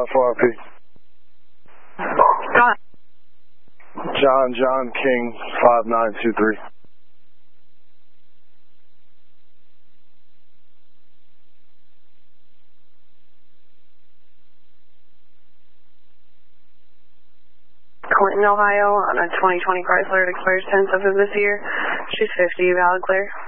FRP. John King 5923. Clinton, Ohio, on a 2020 Chrysler. It expires 10th of this year. She's 50, valid clear.